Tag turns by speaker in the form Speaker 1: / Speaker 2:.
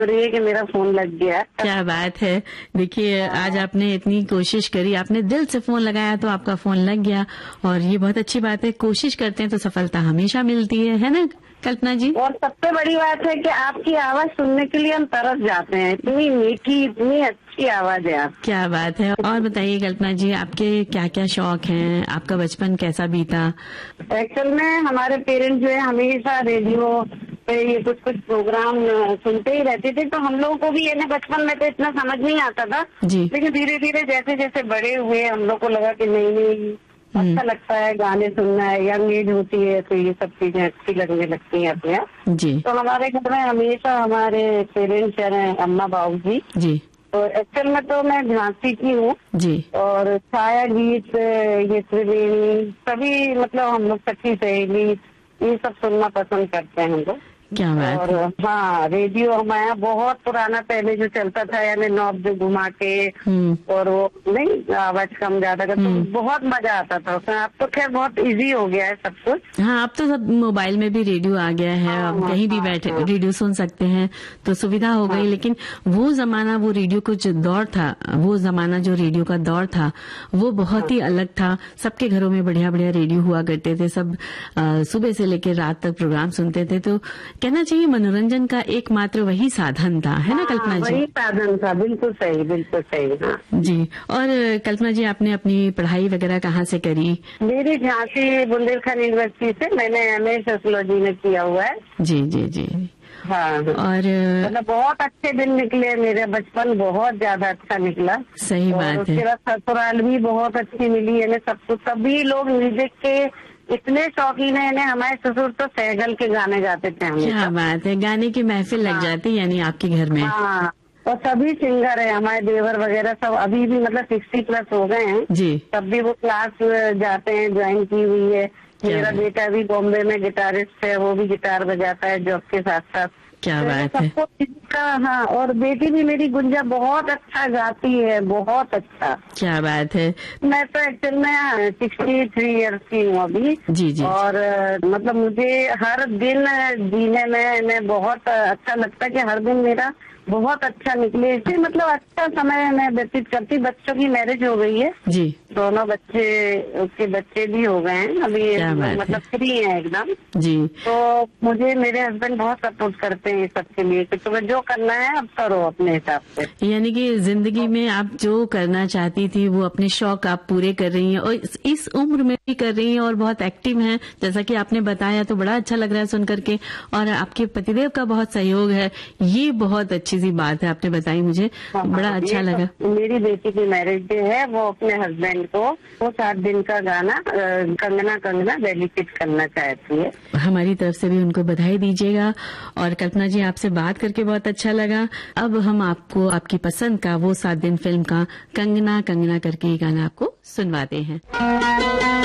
Speaker 1: रही है कि मेरा फोन लग गया।
Speaker 2: क्या बात है। देखिए आज आपने इतनी कोशिश करी, आपने दिल से फोन लगाया तो आपका फोन लग गया, और ये बहुत अच्छी बात है। कोशिश करते हैं तो सफलता हमेशा मिलती है ना कल्पना जी।
Speaker 1: और सबसे बड़ी बात है कि आपकी आवाज सुनने के लिए हम तरस जाते हैं, इतनी मीठी इतनी अच्छी आवाज है आप।
Speaker 2: क्या बात है। और बताइए कल्पना जी, आपके क्या क्या शौक हैं, आपका बचपन कैसा बीता?
Speaker 1: एक्चुअल में हमारे पेरेंट्स जो है हमेशा रेडियो पे ये कुछ प्रोग्राम सुनते ही रहते थे, तो हम लोगों को भी ये ना बचपन में तो इतना समझ नहीं आता था
Speaker 2: जी।
Speaker 1: लेकिन धीरे धीरे जैसे जैसे बड़े हुए हम लोग को लगा कि नहीं अच्छा लगता है गाने सुनना है, यंग एज होती है तो ये सब चीजें अच्छी लगने लगती हैं अपने आप
Speaker 2: जी।
Speaker 1: तो हमारे घर में हमेशा हमारे पेरेंट्स हैं अम्मा बाबू जी।
Speaker 2: जी।
Speaker 1: तो एक्चुअल में तो मैं झांसी की हूँ
Speaker 2: जी।
Speaker 1: और छाया गीत ये त्रिवेणी सभी मतलब हम लोग सखी सहेली ये सब सुनना पसंद करते हैं हम लोग।
Speaker 2: क्या बात है।
Speaker 1: और हाँ रेडियो हमारा बहुत पुराना पहले जो चलता था यानी नॉब जो घुमा के और वो नहीं आवाज कम ज्यादा का तो बहुत मजा आता था उसमें। अब तो खैर बहुत इजी हो गया है सब कुछ।
Speaker 2: हाँ अब तो सब मोबाइल में भी रेडियो आ गया है। अब कहीं भी बैठे रेडियो सुन सकते हैं तो सुविधा हो गई। लेकिन वो जमाना, वो रेडियो का जो दौर था, वो जमाना जो रेडियो का दौर था वो बहुत ही अलग था। सबके घरों में बढ़िया बढ़िया रेडियो हुआ करते थे, सब सुबह से लेकर रात तक प्रोग्राम सुनते थे। तो कहना चाहिए मनोरंजन का एकमात्र वही साधन था, है ना कल्पना जी?
Speaker 1: वही साधन था, बिल्कुल सही बिल्कुल सही। हाँ
Speaker 2: जी। और कल्पना जी आपने अपनी पढ़ाई वगैरह कहाँ से करी?
Speaker 1: मेरी झांसी बुंदेलखंड यूनिवर्सिटी से मैंने MA सोशियोलॉजी में किया हुआ है।
Speaker 2: जी जी जी।
Speaker 1: हाँ
Speaker 2: और
Speaker 1: मतलब बहुत अच्छे दिन निकले, मेरे बचपन बहुत ज्यादा अच्छा निकला।
Speaker 2: सही बात है।
Speaker 1: उसके बाद ससुराल भी बहुत अच्छी मिली है। सब कुछ सभी लोग म्यूजिक के इतने शौकीन है इन्हें। हमारे ससुर तो सहगल के गाने गाते थे हमें।
Speaker 2: क्या बात है। गाने की महफिल लग जाती यानी आपके घर में।
Speaker 1: हाँ और सभी सिंगर है हमारे देवर वगैरह सब अभी भी मतलब 60+ हो गए हैं
Speaker 2: जी।
Speaker 1: तब भी वो क्लास जाते हैं, ज्वाइन की हुई है। मेरा बेटा भी बॉम्बे में गिटारिस्ट है, वो भी गिटार बजाता है जॉब के साथ साथ।
Speaker 2: क्या बात है।
Speaker 1: सबको इसका हाँ। और बेटी भी मेरी गुंजा बहुत अच्छा गाती है, बहुत अच्छा।
Speaker 2: क्या बात है।
Speaker 1: मैं तो एक्चुअल में 63 ईयर्स की हूँ अभी।
Speaker 2: जी जी।
Speaker 1: और मतलब मुझे हर दिन जीने में बहुत अच्छा लगता है कि हर दिन मेरा बहुत अच्छा निकले, इससे मतलब अच्छा समय मैं व्यतीत करती। बच्चों की मैरिज हो गई है
Speaker 2: जी।
Speaker 1: दोनों बच्चे, उसके बच्चे भी हो गए हैं अभी, मतलब फ्री है एकदम
Speaker 2: जी।
Speaker 1: तो मुझे मेरे हस्बैंड बहुत सपोर्ट करते हैं सबके लिए कि तुम्हें जो करना है अब करो अपने हिसाब से।
Speaker 2: यानी कि जिंदगी में आप जो करना चाहती थी वो अपने शौक आप पूरे कर रही हैं और इस उम्र में भी कर रही हैं और बहुत एक्टिव हैं जैसा कि आपने बताया, तो बड़ा अच्छा लग रहा है सुन करके। और आपके पतिदेव का बहुत सहयोग है, ये बहुत अच्छी सी बात है आपने बताई मुझे। बड़ा अच्छा लगा।
Speaker 1: मेरी बेटी की मैरिज डे है, वो अपने हस्बैंड को वो 7 दिन का गाना कंगना कंगना डेडिकेट करना चाहती है।
Speaker 2: हमारी तरफ से भी उनको बधाई दीजिएगा। और कल्पना जी आपसे बात करके बहुत अच्छा लगा। अब हम आपको आपकी पसंद का वो 7 दिन फिल्म का कंगना कंगना करके ये गाना आपको सुनवाते हैं।